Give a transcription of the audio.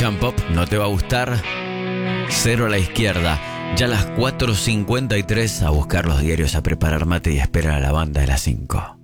Can Pop, no te va a gustar. Cero a la izquierda. Ya a las 4:53 a buscar los diarios, a preparar mate y esperar a la banda de las 5.